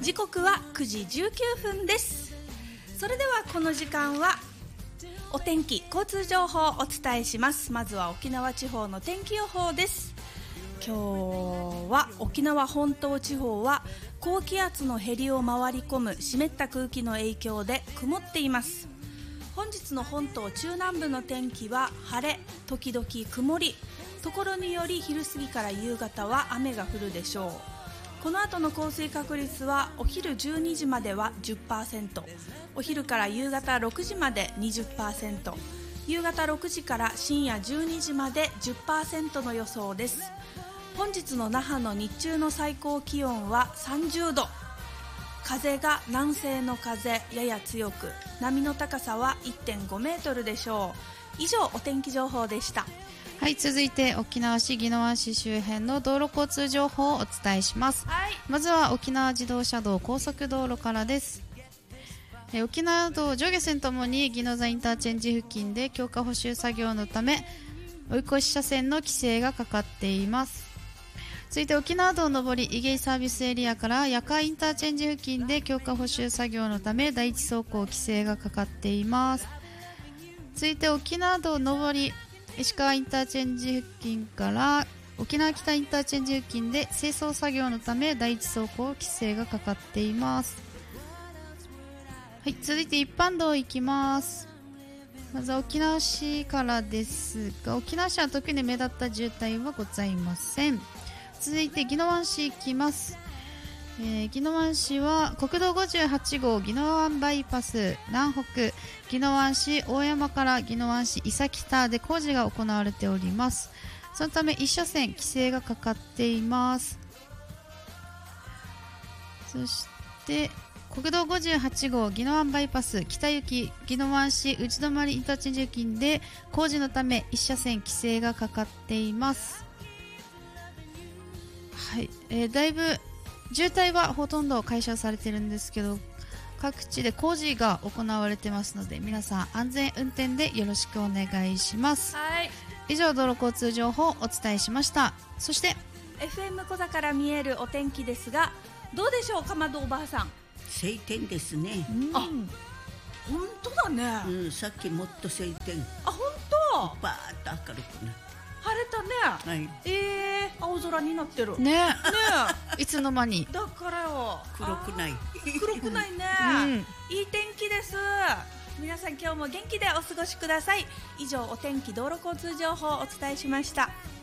時刻は9時19分です。それではこの時間はお天気、交通情報をお伝えします。まずは沖縄地方の天気予報です。今日は沖縄本島地方は高気圧のへりを回り込む湿った空気の影響で曇っています。本日の本島中南部の天気は晴れ時々曇り、ところにより昼過ぎから夕方は雨が降るでしょう。この後の降水確率はお昼12時までは 10%、 お昼から夕方6時まで 20%、 夕方6時から深夜12時まで 10% の予想です。本日の那覇の日中の最高気温は30度、風が南西の風やや強く、波の高さは 1.5 メートルでしょう。以上お天気情報でした。 はい、続いて沖縄市宜野湾市周辺の道路交通情報をお伝えします。 はい、 まずは沖縄自動車道高速道路からです。沖縄道上下線ともに宜野座インターチェンジ付近で強化補修作業のため追い越し車線の規制がかかっています。続いて沖縄道上り井芸サービスエリアから夜間インターチェンジ付近で強化補修作業のため第一走行規制がかかっています。続いて沖縄道上り石川インターチェンジ付近から沖縄北インターチェンジ付近で清掃作業のため第一走行規制がかかっています。はい、続いて一般道行きます。まずは沖縄市からですが、沖縄市は特に目立った渋滞はございません。続いて宜野湾市行きます。宜野湾市は国道58号宜野湾バイパス南北宜野湾市大山から宜野湾市伊佐北で工事が行われております。そのため一車線規制がかかっています。そして国道58号宜野湾バイパス北行き宜野湾市内泊インターチェンジ付近で工事のため一車線規制がかかっています。はい、だいぶ渋滞はほとんど解消されているんですけど、各地で工事が行われてますので皆さん安全運転でよろしくお願いします。 はい、 以上道路交通情報をお伝えしました。そして FM 小座から見えるお天気ですが、どうでしょうかまどおばあさん。 晴天ですね。 あ、本当だね、 さっきもっと晴天。 あ、本当バーッと明るくなって晴れたね、 はい、 青空になってるねねいつの間にだからよ、 黒くない黒くないね、いい天気です。皆さん今日も元気でお過ごしください。以上お天気道路交通情報をお伝えしました。